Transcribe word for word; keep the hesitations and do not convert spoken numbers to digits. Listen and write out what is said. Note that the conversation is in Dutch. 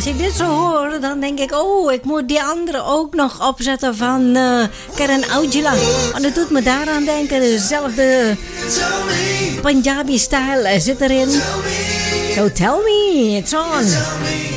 ik dit zo hoor, dan denk ik... oh, ik moet die andere ook nog opzetten van uh, Karan Aujla. Want dat doet me daaraan denken. Dezelfde Punjabi-stijl zit erin. So tell me, it's on.